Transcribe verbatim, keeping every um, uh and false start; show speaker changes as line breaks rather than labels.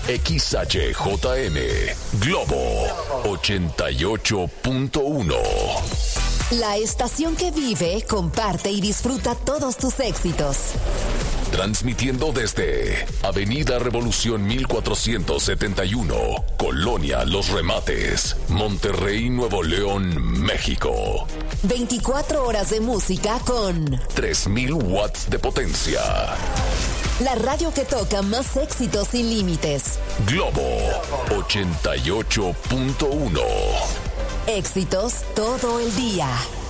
X H J M Globo ochenta y ocho punto uno.
La estación que vive, comparte y disfruta todos tus éxitos.
Transmitiendo desde Avenida Revolución mil cuatrocientos setenta y uno, Colonia Los Remates, Monterrey, Nuevo León, México.
veinticuatro horas de música con
tres mil watts de potencia.
La radio que toca más éxitos sin límites.
Globo ochenta y ocho punto uno.
Éxitos todo el día.